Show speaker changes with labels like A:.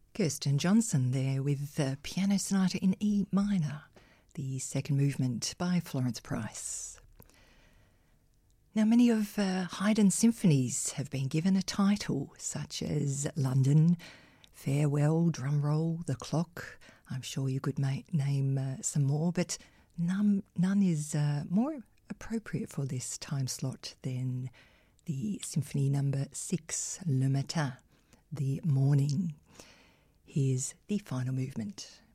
A: Kirsten Johnson there with the Piano Sonata in E minor, the second movement by Florence Price. Now, many of Haydn's symphonies have been given a title, such as London, Farewell, Drumroll, The Clock. I'm sure you could name some more, but none is more appropriate for this time slot than the Symphony Number 6, Le Matin, the morning. Here's the final movement.